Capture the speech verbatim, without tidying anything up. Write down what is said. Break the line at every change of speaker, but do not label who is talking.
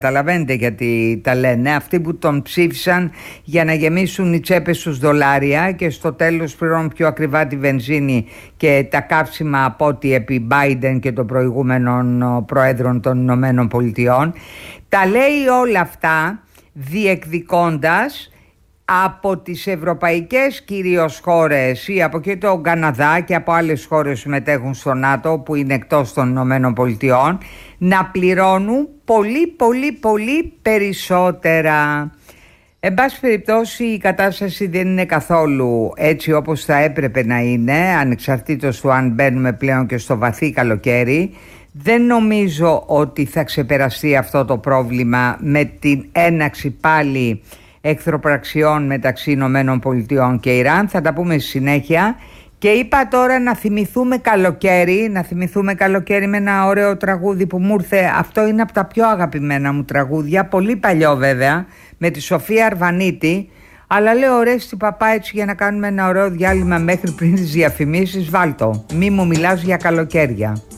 Καταλαβαίνετε γιατί τα λένε. Αυτοί που τον ψήφισαν για να γεμίσουν οι τσέπες τους δολάρια και στο τέλος πληρώνουν πιο ακριβά τη βενζίνη και τα καύσιμα από ό,τι επί Biden και των προηγούμενων προέδρων των Ηνωμένων Πολιτειών. Τα λέει όλα αυτά διεκδικώντας από τις ευρωπαϊκές κυρίως χώρες ή από και το Καναδά και από άλλες χώρες που συμμετέχουν στο ΝΑΤΟ που είναι εκτός των Ηνωμένων Πολιτειών να πληρώνουν πολύ πολύ πολύ περισσότερα. Εν πάση περιπτώσει η κατάσταση δεν είναι καθόλου έτσι όπως θα έπρεπε να είναι, ανεξαρτήτως του αν μπαίνουμε πλέον και στο βαθύ καλοκαίρι. Δεν νομίζω ότι θα ξεπεραστεί αυτό το πρόβλημα με την έναξη πάλι εχθροπραξιών μεταξύ Ηνωμένων Πολιτειών και Ιράν. Θα τα πούμε στη συνέχεια. Και είπα τώρα να θυμηθούμε καλοκαίρι, να θυμηθούμε καλοκαίρι με ένα ωραίο τραγούδι που μου ήρθε. Αυτό είναι από τα πιο αγαπημένα μου τραγούδια, πολύ παλιό βέβαια, με τη Σοφία Αρβανίτη. Αλλά λέω Ορέστη Παπά, έτσι για να κάνουμε ένα ωραίο διάλειμμα μέχρι πριν τις διαφημίσεις, βάλτο. Μη μου μιλάς για καλοκαίρια.